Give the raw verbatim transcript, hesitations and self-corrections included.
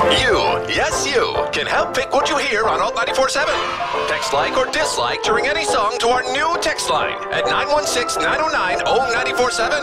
You, yes you, can help pick what you hear on Alt ninety-four point seven. Text like or dislike during any song to our new text line at nine one six, nine oh nine, oh nine four seven.